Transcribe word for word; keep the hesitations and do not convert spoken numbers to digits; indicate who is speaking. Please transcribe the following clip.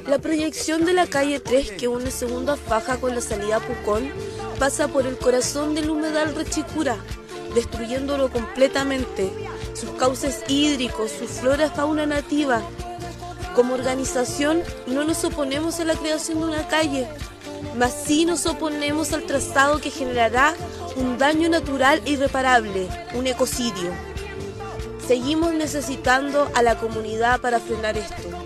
Speaker 1: La proyección de la calle tres que une Segunda Faja con la salida a Pucón pasa por el corazón del humedal Rechicura, destruyéndolo completamente, sus cauces hídricos, su flora y fauna nativa. Como organización no nos oponemos a la creación de una calle, mas sí nos oponemos al trazado que generará un daño natural e irreparable, un ecocidio. Seguimos necesitando a la comunidad para frenar esto.